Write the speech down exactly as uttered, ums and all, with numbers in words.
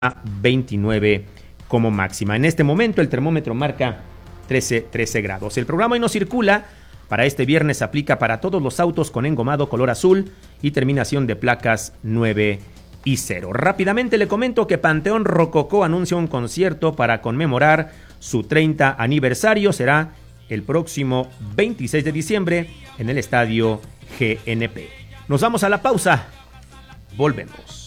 veintinueve como máxima. En este momento el termómetro marca trece, trece grados. El programa Hoy No Circula para este viernes aplica para todos los autos con engomado color azul y terminación de placas nueve y cero. Rápidamente le comento que Panteón Rococó anuncia un concierto para conmemorar su treinta aniversario. Será el próximo veintiséis de diciembre en el estadio G N P. Nos vamos a la pausa. Volvemos.